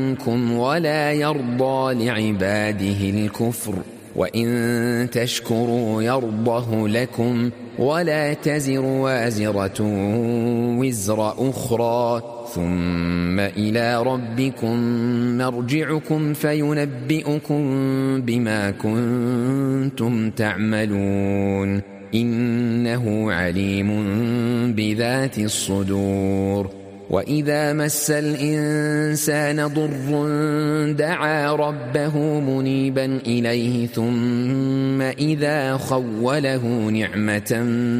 عنكم ولا يرضى لعباده الكفر وإن تشكروا يرضه لكم ولا تزر وازرة وزر أخرى ثم إلى ربكم مرجعكم فينبئكم بما كنتم تعملون إنه عليم بذات الصدور. وإذا مس الإنسان ضر دعا ربه منيبا إليه ثم إذا خوله نعمة